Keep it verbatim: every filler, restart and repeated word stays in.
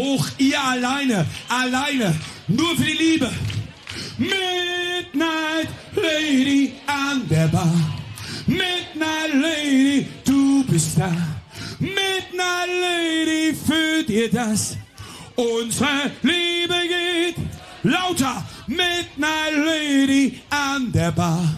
hoch, ihr alleine, alleine, nur für die Liebe. Midnight Lady an der Bar. Midnight Lady, du bist da. Midnight Lady, fühlt ihr das? Unsere Liebe geht lauter. Midnight Lady an der Bar.